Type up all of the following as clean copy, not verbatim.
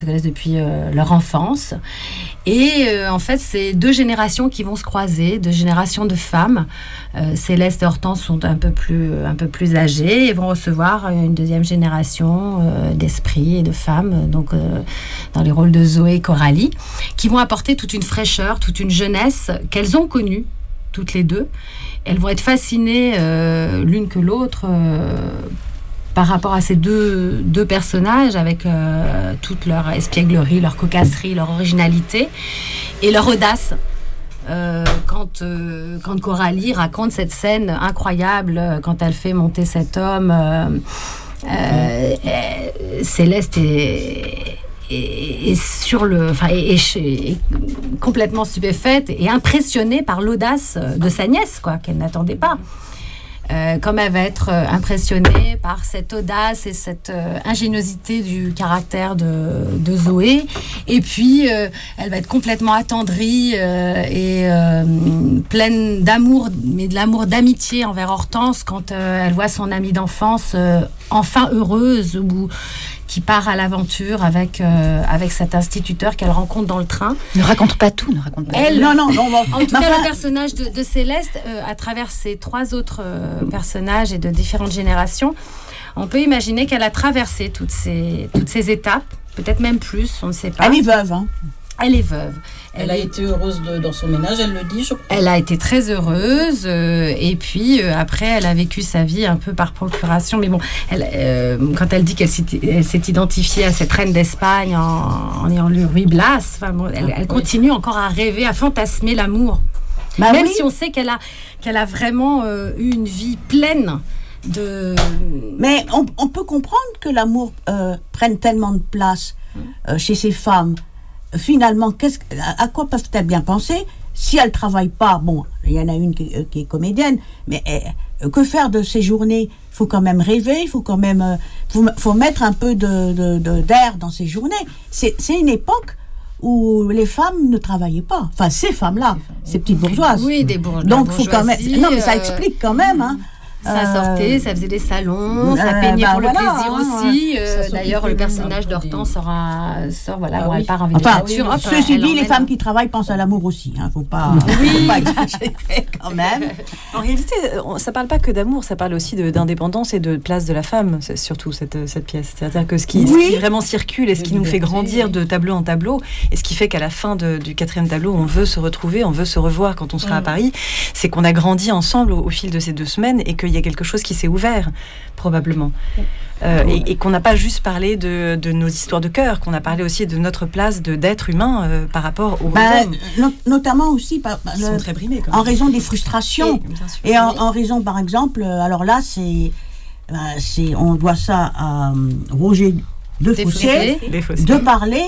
connaissent depuis leur enfance. Et en fait, c'est 2 générations qui vont se croiser, 2 générations de femmes. Céleste et Hortense sont un peu plus âgées et vont recevoir une 2e génération d'esprits et de femmes, donc dans les rôles de Zoé et Coralie, qui vont apporter toute une fraîcheur, toute une jeunesse qu'elles ont connue, toutes les 2. Elles vont être fascinées l'une que l'autre par rapport à ces deux personnages, avec toute leur espièglerie, leur cocasserie, leur originalité et leur audace. Quand Coralie raconte cette scène incroyable, quand elle fait monter cet homme, Céleste est complètement stupéfaite et impressionnée par l'audace de sa nièce, quoi, qu'elle n'attendait pas. Comme elle va être impressionnée par cette audace et cette ingéniosité du caractère de Zoé. Et puis, elle va être complètement attendrie et pleine d'amour, mais de l'amour d'amitié envers Hortense quand elle voit son amie d'enfance enfin heureuse ou qui part à l'aventure avec cet instituteur qu'elle rencontre dans le train. Ne raconte pas tout, ne raconte pas tout. Non. En tout cas, le personnage de Céleste, à travers ces 3 autres personnages et de différentes générations, on peut imaginer qu'elle a traversé toutes ces étapes, peut-être même plus, on ne sait pas. Elle est veuve, hein. Elle est veuve. Elle a été heureuse dans son ménage, elle le dit, je crois. Elle a été très heureuse, et puis après, elle a vécu sa vie un peu par procuration. Mais bon, quand elle dit qu'elle s'est identifiée à cette reine d'Espagne en ayant lu Ruy Blas, elle continue encore à rêver, à fantasmer l'amour. Même si on sait qu'elle a vraiment eu une vie pleine de... Mais on peut comprendre que l'amour prenne tellement de place chez ces femmes. Finalement, à quoi peuvent-elles bien penser si elles ne travaillent pas? Bon, il y en a une qui est comédienne, mais que faire de ces journées? Il faut quand même rêver, il faut quand même faut mettre un peu d'air dans ces journées. C'est une époque où les femmes ne travaillaient pas. Enfin, ces femmes-là, ces petites bourgeoises. Oui, des bourgeoises. Donc, faut quand même... Non, mais ça explique quand même, hein. Ça sortait, ça faisait des salons, ça peignait pour le plaisir aussi. D'ailleurs, le personnage d'Hortense elle part en littérature. Enfin, ceci dit, les femmes qui travaillent pensent à l'amour aussi. Faut pas exagérer quand même. En réalité, ça parle pas que d'amour, ça parle aussi d'indépendance et de place de la femme, c'est surtout cette pièce. C'est-à-dire que ce qui vraiment circule et ce qui nous fait grandir de tableau en tableau, et ce qui fait qu'à la fin du 4e tableau, on veut se retrouver, on veut se revoir quand on sera à Paris, c'est qu'on a grandi ensemble au fil de ces 2 semaines et qu'il y a quelque chose qui s'est ouvert, probablement. Et qu'on n'a pas juste parlé de nos histoires de cœur, qu'on a parlé aussi de notre place d'être humain par rapport aux hommes. Notamment aussi Ils sont très brimés, en raison des frustrations. Et en raison, par exemple, alors là, on doit ça à Roger Defossé, de parler...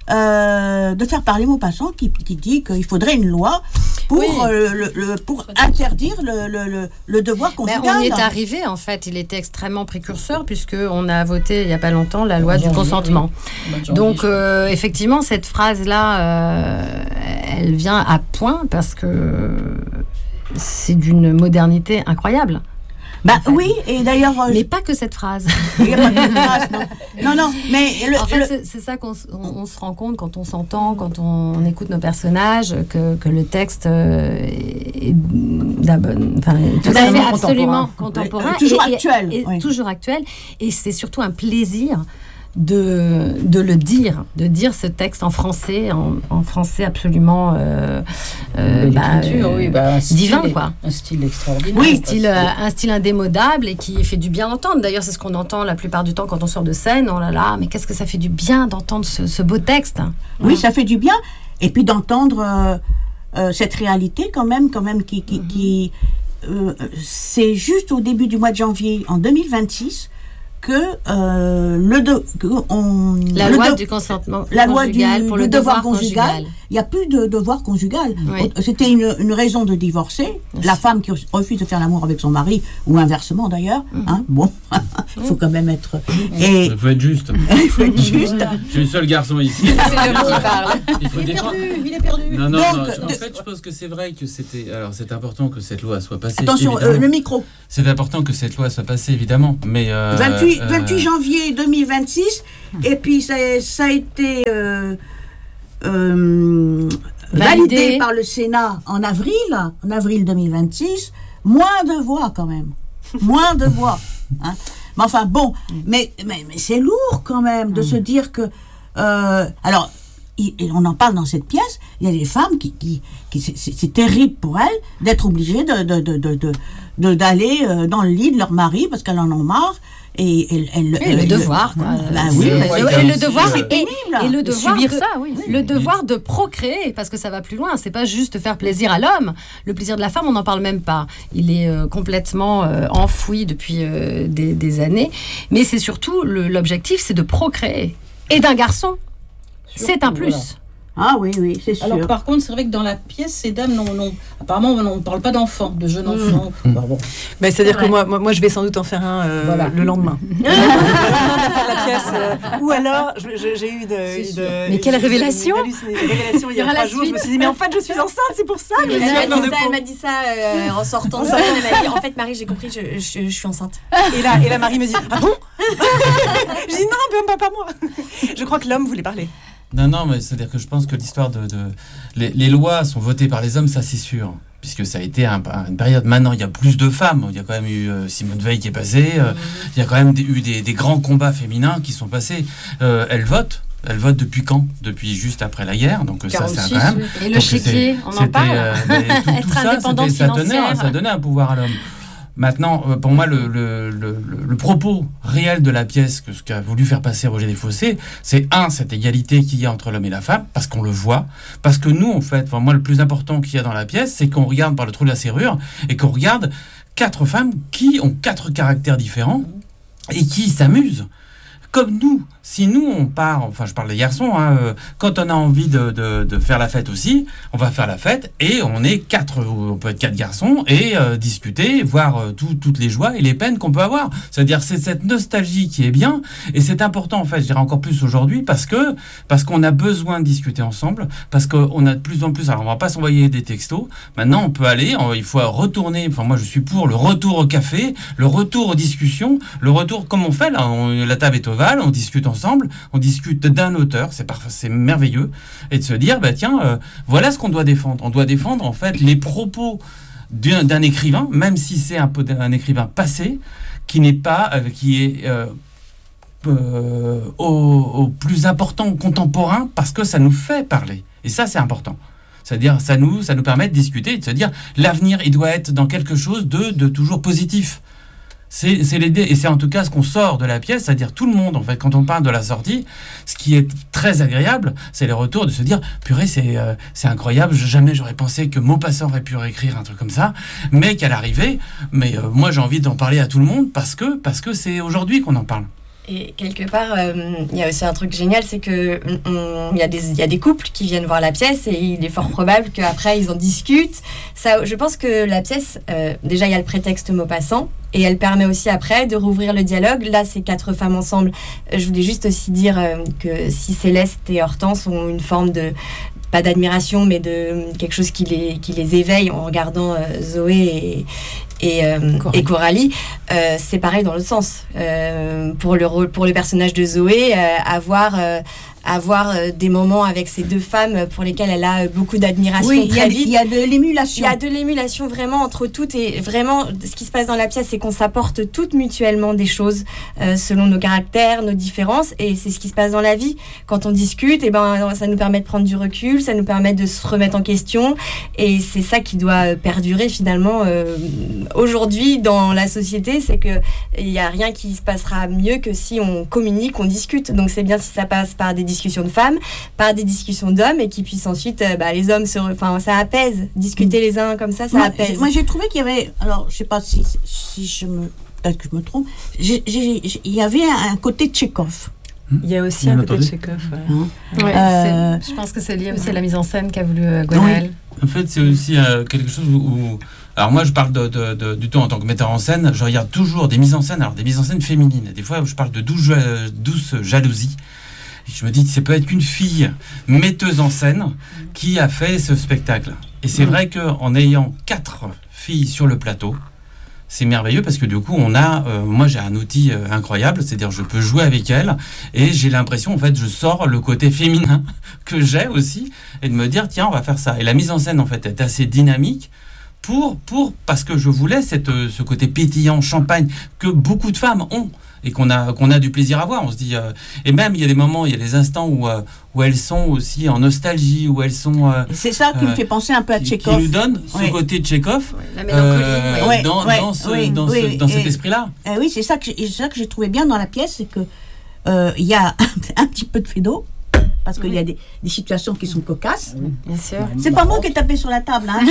de faire parler Maupassant qui dit qu'il faudrait une loi pour interdire le devoir conjugal. On y est arrivé, en fait. Il était extrêmement précurseur puisqu'on a voté il n'y a pas longtemps la loi du consentement. Donc, effectivement, cette phrase-là, elle vient à point parce que c'est d'une modernité incroyable. Oui, et d'ailleurs... mais pas que cette phrase. Il n'y a pas que cette phrase, non. Mais en fait, c'est ça qu'on se rend compte quand on s'entend, quand on écoute nos personnages, que le texte est tout à fait absolument contemporain. Toujours actuel. Toujours actuel. Et c'est surtout un plaisir de le dire, de dire ce texte en français, en français absolument divin, quoi. Un style extraordinaire. Oui, un style indémodable et qui fait du bien d'entendre. D'ailleurs, c'est ce qu'on entend la plupart du temps quand on sort de scène. Oh là là, mais qu'est-ce que ça fait du bien d'entendre ce beau texte. Oui, ça fait du bien. Et puis d'entendre cette réalité quand même qui c'est juste au début du mois de janvier en 2026 que la loi du consentement la loi conjugal du pour le devoir conjugal il n'y a plus de devoir conjugal. Oui. C'était une raison de divorcer. La femme qui refuse de faire l'amour avec son mari, ou inversement d'ailleurs. Hein, bon, il faut quand même être... Il faut être juste. Il faut être juste. Je suis le seul garçon ici. C'est le mot qui parle. Il faut défendre. Il est perdu. Non, Donc, en fait, je pense que c'est vrai que c'était... Alors, c'est important que cette loi soit passée. Attention, évidemment. le micro. C'est important que cette loi soit passée, évidemment. Mais 28 janvier 2026, et puis ça a été validé par le Sénat en avril 2026. Moins de voix quand même. Moins de voix. Hein. Mais enfin bon, mais c'est lourd quand même de se dire que... alors, et on en parle dans cette pièce, il y a des femmes qui c'est terrible pour elles d'être obligées d'aller dans le lit de leur mari parce qu'elles en ont marre. Et le devoir, quoi. Oui, et le devoir, c'est pénible. et le devoir subir de, ça, oui. le devoir de procréer, parce que ça va plus loin. C'est pas juste faire plaisir à l'homme. Le plaisir de la femme, on n'en parle même pas. Il est complètement enfoui depuis des années. Mais c'est surtout l'objectif, c'est de procréer. Et d'un garçon, c'est un plus. Voilà. Ah oui, c'est sûr. Alors par contre, c'est vrai que dans la pièce, ces dames apparemment, on ne parle pas d'enfants, de jeunes enfants. Bah, bon. Mais c'est-à-dire que moi, je vais sans doute en faire un le lendemain. La pièce. Ou alors, j'ai eu Mais quelle révélation! Une révélation il y a 3 jours. Je me suis dit, mais en fait, je suis enceinte, c'est pour ça que je suis Elle m'a dit ça en sortant. Elle m'a dit, en fait, Marie, j'ai compris, je suis enceinte. Et là, Marie me dit, ah bon? Je dis, non, pas moi. Je crois que l'homme voulait parler. Non, mais c'est-à-dire que je pense que l'histoire les lois sont votées par les hommes, ça c'est sûr. Puisque ça a été une période, maintenant il y a plus de femmes, il y a quand même eu Simone Veil qui est passée, il y a quand même eu des grands combats féminins qui sont passés. Elles votent depuis quand? Depuis juste après la guerre, donc 46, ça c'est quand même... Et le chéquier, on en parle. Tout ça, ça donnait un pouvoir à l'homme. Maintenant, pour moi, le propos réel de la pièce, ce qu'a voulu faire passer Roger Desfossés, c'est cette égalité qu'il y a entre l'homme et la femme, parce qu'on le voit, parce que nous, en fait, moi, le plus important qu'il y a dans la pièce, c'est qu'on regarde par le trou de la serrure, et qu'on regarde 4 femmes qui ont 4 caractères différents, et qui s'amusent. Comme nous, si nous on part, enfin je parle des garçons, quand on a envie de faire la fête aussi, on va faire la fête et on est 4, on peut être 4 garçons et discuter, voir toutes les joies et les peines qu'on peut avoir. C'est-à-dire c'est cette nostalgie qui est bien et c'est important en fait, je dirais encore plus aujourd'hui parce qu'on a besoin de discuter ensemble, parce qu'on a de plus en plus, alors on va pas s'envoyer des textos, maintenant on peut aller, il faut retourner, enfin moi je suis pour le retour au café, le retour aux discussions, le retour comme on fait là, la table est ovale, on discute ensemble, on discute d'un auteur, c'est merveilleux, et de se dire, voilà ce qu'on doit défendre. On doit défendre, en fait, les propos d'un écrivain, même si c'est un écrivain passé, qui n'est pas, qui est au plus important contemporain, parce que ça nous fait parler. Et ça, c'est important. C'est-à-dire, ça nous permet de discuter et de se dire, l'avenir, il doit être dans quelque chose de toujours positif. C'est l'idée, et c'est en tout cas ce qu'on sort de la pièce, c'est-à-dire tout le monde, en fait, quand on parle de la sortie, ce qui est très agréable, c'est les retours de se dire, purée, c'est incroyable, jamais j'aurais pensé que Maupassant aurait pu réécrire un truc comme ça, mais qu'elle arrivait, mais moi j'ai envie d'en parler à tout le monde, parce que c'est aujourd'hui qu'on en parle. Et quelque part, il y a aussi un truc génial, c'est que il y a des couples qui viennent voir la pièce et il est fort probable qu'après ils en discutent. Ça, je pense que la pièce, déjà il y a le prétexte Maupassant et elle permet aussi après de rouvrir le dialogue. Là, c'est 4 femmes ensemble. Je voulais juste aussi dire que si Céleste et Hortense ont une forme de pas d'admiration, mais de quelque chose qui les éveille en regardant Zoé et Coralie, c'est pareil dans l'autre sens. Pour le personnage de Zoé, avoir des moments avec ces 2 femmes pour lesquelles elle a beaucoup d'admiration très vite. Il y a de l'émulation. Il y a de l'émulation vraiment entre toutes, et vraiment ce qui se passe dans la pièce, c'est qu'on s'apporte toutes mutuellement des choses selon nos caractères, nos différences, et c'est ce qui se passe dans la vie. Quand on discute, ça nous permet de prendre du recul, ça nous permet de se remettre en question, et c'est ça qui doit perdurer finalement aujourd'hui dans la société, c'est que il n'y a rien qui se passera mieux que si on communique, on discute. Donc c'est bien si ça passe par des discussions de femmes, par des discussions d'hommes, et qui puissent ensuite, les hommes ça apaise. Discuter les uns comme ça apaise. Moi j'ai trouvé qu'il y avait, alors je sais pas si peut-être que je me trompe, il y avait un côté Tchekhov. Il y a aussi un côté de Tchekhov. Je pense que c'est lié aussi à la mise en scène qu'a voulu Gwenaëlle. En fait, c'est aussi quelque chose où... Alors moi, je parle du tout en tant que metteur en scène, je regarde toujours des mises en scène, alors des mises en scène féminines. Des fois, je parle de douce jalousie. Et je me dis, ça peut être qu'une fille metteuse en scène qui a fait ce spectacle. Et c'est vrai qu'en ayant 4 filles sur le plateau, c'est merveilleux parce que du coup, moi j'ai un outil incroyable, c'est-à-dire je peux jouer avec elles et j'ai l'impression, en fait, je sors le côté féminin que j'ai aussi et de me dire, tiens, on va faire ça. Et la mise en scène, en fait, est assez dynamique parce que je voulais ce côté pétillant, champagne, que beaucoup de femmes ont et qu'on a du plaisir à voir. On se dit, et même il y a des moments, il y a des instants où elles sont aussi en nostalgie, où elles sont... c'est ça qui me fait penser un peu à Tchekhov. Qui nous donne ce côté Tchekhov la mélancolie. Dans cet esprit-là. Oui, c'est ça que j'ai trouvé bien dans la pièce, c'est que il y a un petit peu de fédo, parce qu'il y a des situations qui sont cocasses. Bien sûr. C'est pas moi qui ai tapé sur la table, hein.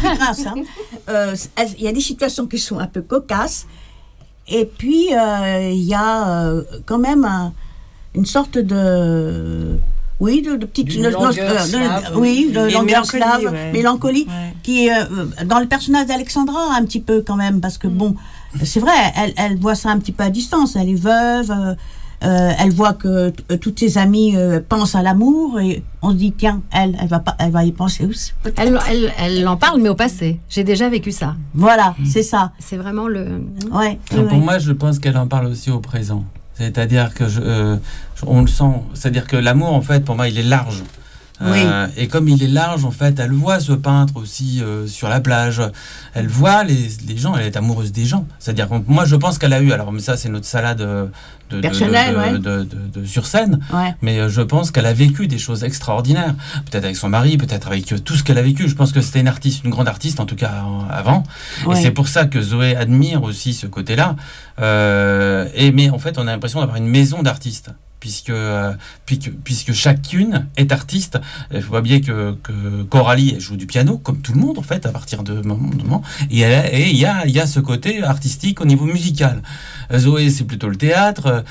Il y a des situations qui sont un peu cocasses. Et puis, il y a quand même une sorte de petite... langage slave, mélancolie, qui est dans le personnage d'Alexandra un petit peu quand même, parce que bon, c'est vrai, elle voit ça un petit peu à distance, elle est veuve, elle voit que toutes ses amies pensent à l'amour et on se dit tiens, elle va y penser aussi. Elle en parle mais au passé. J'ai déjà vécu ça. Voilà, c'est ça. C'est vraiment le. Pour moi, je pense qu'elle en parle aussi au présent. C'est-à-dire que on le sent. C'est-à-dire que l'amour, en fait, pour moi, il est large. Et comme il est large, en fait, elle voit ce peintre aussi sur la plage. Elle voit les gens, elle est amoureuse des gens. C'est-à-dire que moi, je pense qu'elle a eu, alors mais ça c'est notre salade personnelle, sur scène, mais je pense qu'elle a vécu des choses extraordinaires. Peut-être avec son mari, peut-être avec tout ce qu'elle a vécu. Je pense que c'était une grande artiste, en tout cas avant. Et c'est pour ça que Zoé admire aussi ce côté-là. Mais en fait, on a l'impression d'avoir une maison d'artistes. Puisque chacune est artiste. Il faut pas oublier que Coralie, elle joue du piano, comme tout le monde, en fait, à partir de moment. Et il y a ce côté artistique au niveau musical. Zoé, c'est plutôt le théâtre.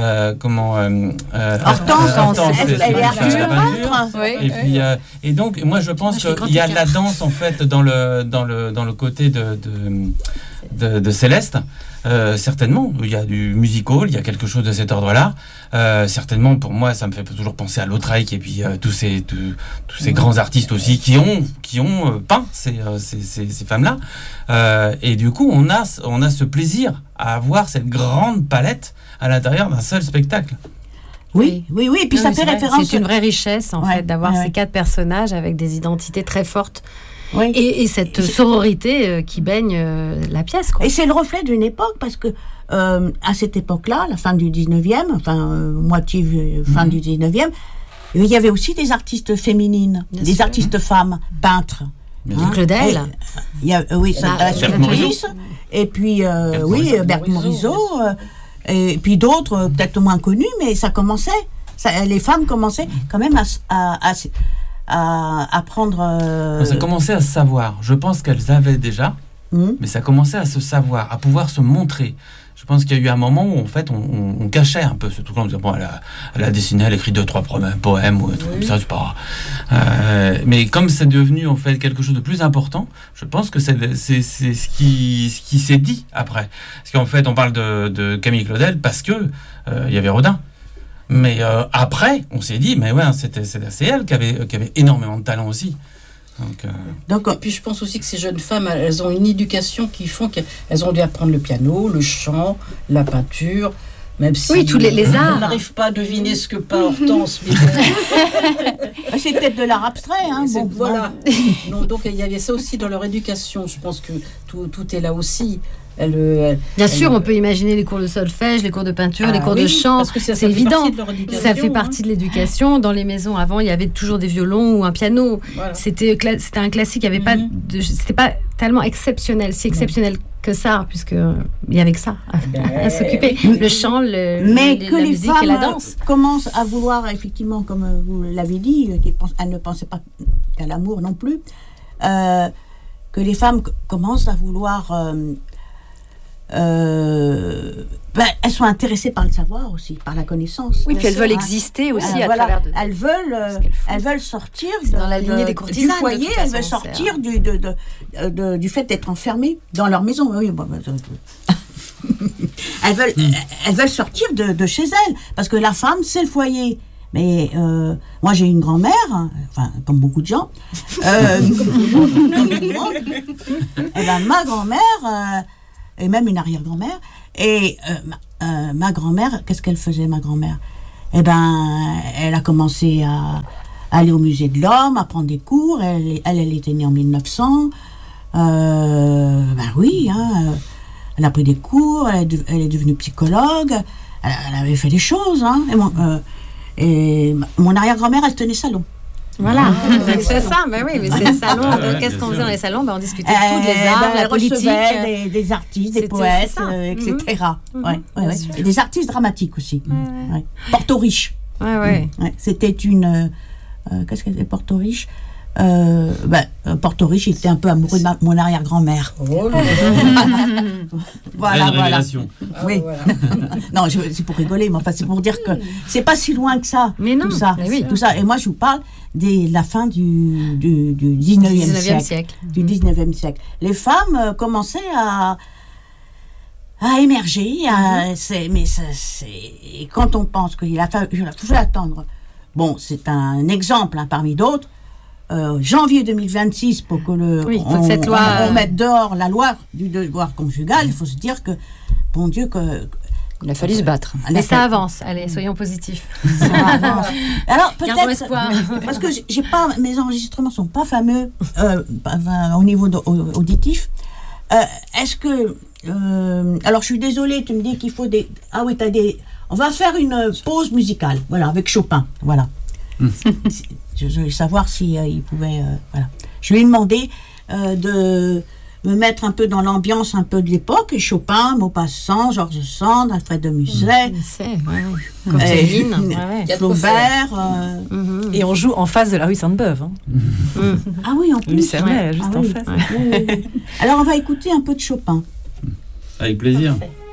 Hortense, elle est artiste peinture. Et donc, moi, je pense qu'il y a de la danse, en fait, dans le côté de Céleste. Certainement, il y a du musical, il y a quelque chose de cet ordre-là. Certainement, pour moi, ça me fait toujours penser à Lautrec et puis tous ces grands artistes aussi qui ont peint ces femmes-là. Et du coup, on a ce plaisir à avoir cette grande palette à l'intérieur d'un seul spectacle. Oui. Et puis ça fait référence. C'est une vraie richesse, en fait, d'avoir ces 4 personnages avec des identités très fortes. Oui. Et cette sororité qui baigne la pièce, quoi. Et c'est le reflet d'une époque, parce que à cette époque-là, la fin du 19e, fin du 19e, il y avait aussi des artistes féminines, des artistes femmes, peintres. Claudel. Maurice. Et puis, Berthe Morisot. Et puis d'autres, peut-être moins connus, mais ça commençait. Les femmes commençaient quand même à prendre... Ça commençait à se savoir. Je pense qu'elles avaient déjà, mais ça commençait à se savoir, à pouvoir se montrer. Je pense qu'il y a eu un moment où, en fait, on cachait un peu ce truc-là. On disait, bon, elle a dessiné, elle a écrit 2-3 poèmes ou un truc comme ça, c'est pas... mais comme c'est devenu, en fait, quelque chose de plus important, je pense que c'est ce qui s'est dit après. Parce qu'en fait, on parle de Camille Claudel parce que il y avait Rodin. Mais après, on s'est dit, mais c'est elle qui avait énormément de talent aussi. Donc, et puis je pense aussi que ces jeunes femmes, elles ont une éducation qui font qu'elles ont dû apprendre le piano, le chant, la peinture, même si tous les arts. On n'arrive pas à deviner ce que peint Hortense. Mais c'est peut-être de l'art abstrait. Voilà. Non, donc il y avait ça aussi dans leur éducation. Je pense que tout est là aussi. Bien sûr, on peut imaginer les cours de solfège, les cours de peinture, les cours de chant. C'est évident. Ça fait partie de l'éducation. Dans les maisons avant, il y avait toujours des violons ou un piano. Voilà. C'était un classique. Il y avait c'était pas tellement exceptionnel, si exceptionnel que ça, puisque il y avait que ça à s'occuper. Le chant, la musique et la danse. Commencent à vouloir, effectivement, comme vous l'avez dit, elles ne pensaient pas qu'à l'amour non plus, que les femmes commencent à vouloir elles sont intéressées par le savoir aussi, par la connaissance. Oui, puis elles veulent exister aussi à travers de... Elles veulent sortir dans la lignée des courtisanes, du foyer, elles veulent sortir du fait d'être enfermées dans leur maison. Oui, elles veulent sortir de chez elles, parce que la femme, c'est le foyer. Mais moi, j'ai une grand-mère, enfin, comme beaucoup de gens, ma grand-mère, et même une arrière-grand-mère, et ma grand-mère, qu'est-ce qu'elle faisait, ma grand-mère ? Eh ben, elle a commencé à aller au musée de l'homme, à prendre des cours. Elle était née en 1900. Oui, elle a pris des cours, elle est devenue psychologue, elle avait fait des choses. Et mon arrière-grand-mère, elle tenait salon. Voilà, c'est ça, mais c'est le salon. Qu'est-ce qu'on faisait dans les salons? On discutait de tout, les arts, la politique. Des artistes, des poètes, etc. Et des artistes dramatiques aussi. Porto Riche. C'était une... qu'est-ce qu'elle était, Porto Riche? Porto Riche, il était un peu amoureux de mon arrière-grand-mère. Voilà. Oui. Non, c'est pour rigoler, mais enfin, c'est pour dire que c'est pas si loin que ça. Mais non, tout ça. Tout ça. Et moi, je vous parle de la fin du 19e siècle. Du 19e siècle. Les femmes commençaient à émerger. Et quand on pense qu'il a toujours attendre. Bon, c'est un exemple parmi d'autres. Janvier 2026 pour que on mette dehors la loi du devoir conjugal, il faut se dire que, bon Dieu, il a fallu se battre. Mais ça avance, allez, soyons positifs. Ça avance. Alors peut-être, parce que mes enregistrements sont pas fameux au niveau auditif. Est-ce que, alors je suis désolée, tu me dis qu'il faut des... Ah oui, on va faire une pause musicale, voilà, avec Chopin, voilà. Je voulais savoir si il pouvait... voilà. Je lui ai demandé de me mettre un peu dans l'ambiance un peu de l'époque, et Chopin, Maupassant, Georges Sand, Alfred de Musset, Flaubert... Et on joue en face de la rue Sainte-Beuve. Ah oui, en plus. Lucernet, juste en face. Alors on va écouter un peu de Chopin. Avec plaisir. Parfait.